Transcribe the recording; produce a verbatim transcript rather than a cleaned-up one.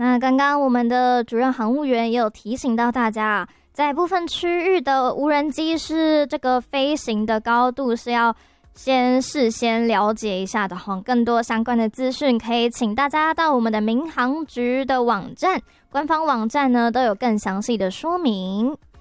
那刚刚我们的主任航务员也有提醒到大家，在部分区域的无人机是这个飞行的高度是要先事先了解一下的哈。更多相关的资讯可以请大家到我们的民航局的网站，官方网站呢都有更详细的说明。